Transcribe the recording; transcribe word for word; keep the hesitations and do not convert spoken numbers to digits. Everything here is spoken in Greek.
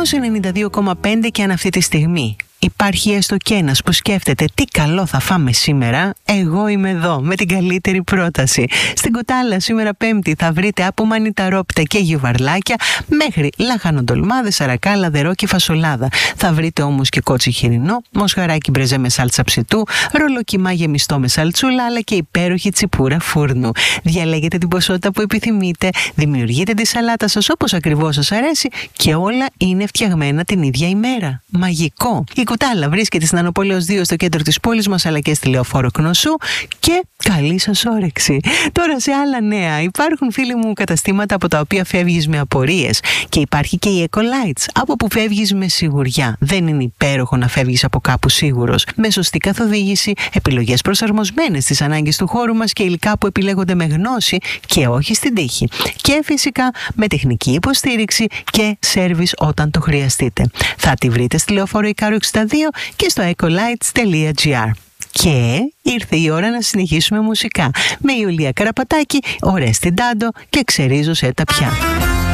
Στους ενενήντα δύο κόμμα πέντε και αν αυτή τη στιγμή υπάρχει έστω και ένας που σκέφτεται τι καλό θα φάμε σήμερα, εγώ είμαι εδώ με την καλύτερη πρόταση. Στην Κουτάλα σήμερα Πέμπτη θα βρείτε από μανιταρόπιτα και γιουβαρλάκια μέχρι λαχανοντολμάδες, αρακά, λαδερό και φασολάδα. Θα βρείτε όμως και κότσι χοιρινό, μοσχαράκι μπρεζέ με σάλτσα ψητού, ρολοκιμά γεμιστό με σαλτσούλα, αλλά και υπέροχη τσιπούρα φούρνου. Διαλέγετε την ποσότητα που επιθυμείτε, δημιουργείτε τη σαλάτα σας όπως ακριβώς σας αρέσει και όλα είναι φτιαγμένα την ίδια ημέρα. Μαγικό! Η Κουτάλα βρίσκεται στην Ανοπόλεως δύο στο κέντρο της πόλης μας, αλλά και στη Λεωφόρο Κνωσού, και καλή σας όρεξη. Τώρα σε άλλα νέα, υπάρχουν φίλοι μου καταστήματα από τα οποία φεύγεις με απορίες και υπάρχει και η Ecolights, από που φεύγεις με σιγουριά. Δεν είναι υπέροχο να φεύγεις από κάπου σίγουρος? Με σωστή καθοδήγηση, επιλογές προσαρμοσμένες στις ανάγκες του χώρου μας και υλικά που επιλέγονται με γνώση και όχι στην τύχη. Και φυσικά με τεχνική υποστήριξη και σέρβις όταν το χρειαστείτε. Θα τη βρείτε στη Λεωφόρο Ικάρου εξήντα δύο και στο ecolights τελεία gr. Και ήρθε η ώρα να συνεχίσουμε μουσικά με Ιουλία Καραπατάκη, Ορέστη Ντάντο και Ξερίζωσε τα πια.